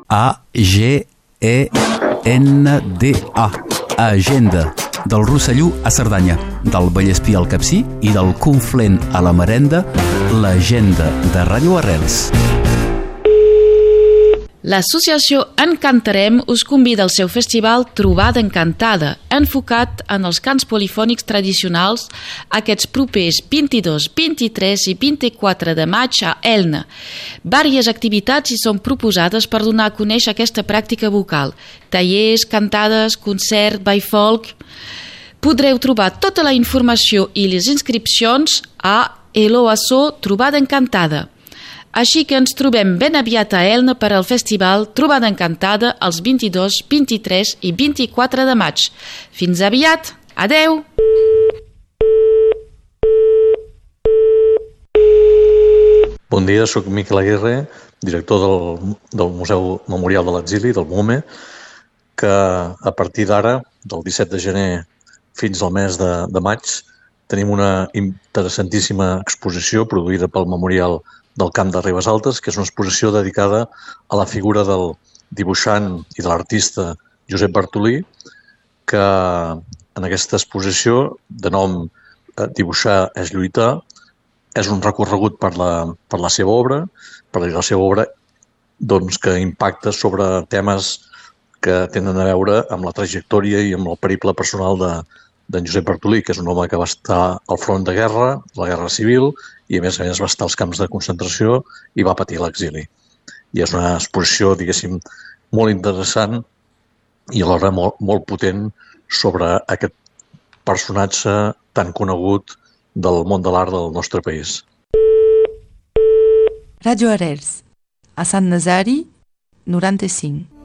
A-G-E-N-D-A. Agenda. Del Rosselló a Cerdanya, del Vallespir al Capcir i del Conflent a la Marenda, l'Agenda de Ràdio Arrels. L'associació Encantarem us convida al seu festival Trobada Encantada, enfocat en els cants polifònics tradicionals aquests propers 22, 23 i 24 de maig a Elna. Vàries activitats hi són proposades per donar a conèixer aquesta pràctica vocal. Tallers, cantades, concert, ball folk... Podreu trobar tota la informació i les inscripcions a l'OASO Trobada Encantada. Així que ens trobem ben aviat a Elna per al festival Trobada Encantada els 22, 23 i 24 de maig. Fins aviat! Adeu! Bon dia, soc Miquel Aguirre, director del Museu Memorial de l'Exili, del MUME, que a partir d'ara, del 17 de gener fins al mes de maig, tenim una interessantíssima exposició produïda pel Memorial del Camp de Ribes Altes, que és una exposició dedicada a la figura del dibuixant i de l'artista Josep Bartolí, que en aquesta exposició, de nom Dibuixar és lluitar, és un recorregut per la seva obra, per la seva obra doncs, que impacta sobre temes que tenen a veure amb la trajectòria i amb el periple personal d'en Josep Bartolí, que és un home que va estar al front de guerra, la guerra civil, i a més va estar als camps de concentració i va patir l'exili. I és una exposició, diguéssim, molt interessant i alhora molt potent sobre aquest personatge tan conegut del món de l'art del nostre país. Ràdio Arrels, a Sant Nazari, 95.